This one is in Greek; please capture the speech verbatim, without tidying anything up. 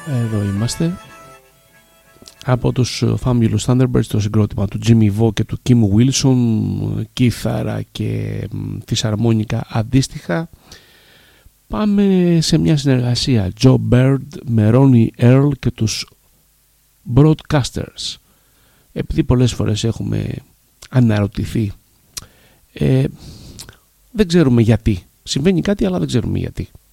Εδώ είμαστε. Από τους Fabulous Thunderbirds, το συγκρότημα του Jimmy Vaughan και του Kim Wilson, κύθαρα και φυσαρμόνικα αντίστοιχα. Πάμε σε μια συνεργασία Joe Bird με Ronnie Earl και τους Broadcasters. Επειδή πολλές φορές έχουμε αναρωτηθεί, ε, δεν ξέρουμε γιατί. Συμβαίνει κάτι αλλά δεν ξέρουμε γιατί.